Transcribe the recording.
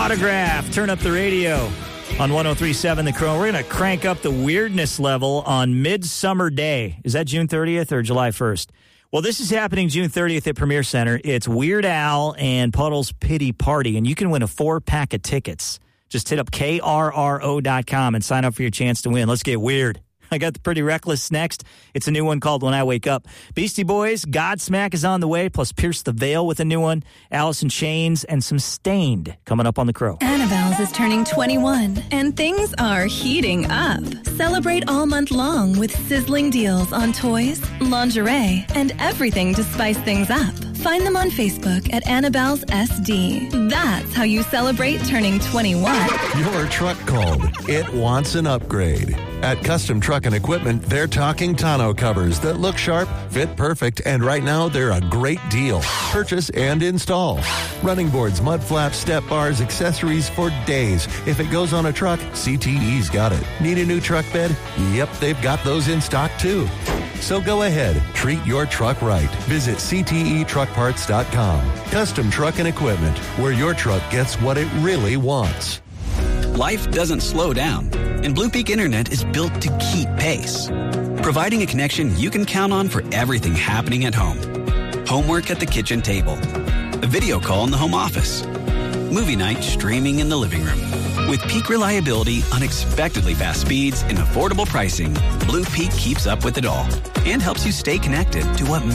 Autograph. Turn up the radio on 103.7 The Crow. We're going to crank up the weirdness level on Midsummer Day. Is that June 30th or July 1st? Well, this is happening June 30th at Premier Center. It's Weird Al and Puddle's Pity Party, and you can win a 4-pack of tickets. Just hit up KRRO.com and sign up for your chance to win. Let's get weird. I got the Pretty Reckless next. It's a new one called When I Wake Up. Beastie Boys, Godsmack is on the way, plus Pierce the Veil with a new one, Alice in Chains, and some Stained coming up on The Crow. Annabelle's is turning 21, and things are heating up. Celebrate all month long with sizzling deals on toys, lingerie, and everything to spice things up. Find them on Facebook at Annabelle's SD. That's how you celebrate turning 21. Your truck called. It wants an upgrade. At Custom Truck and Equipment, they're talking tonneau covers that look sharp, fit perfect, and right now they're a great deal. Purchase and install. Running boards, mud flaps, step bars, accessories for days. If it goes on a truck, CTE's got it. Need a new truck bed? Yep, they've got those in stock too. So go ahead, treat your truck right. Visit CTETruckParts.com. Custom Truck and Equipment, where your truck gets what it really wants. Life doesn't slow down, and Blue Peak Internet is built to keep pace, providing a connection you can count on for everything happening at home. Homework at the kitchen table, a video call in the home office, movie night streaming in the living room. With peak reliability, unexpectedly fast speeds, and affordable pricing, Blue Peak keeps up with it all and helps you stay connected to what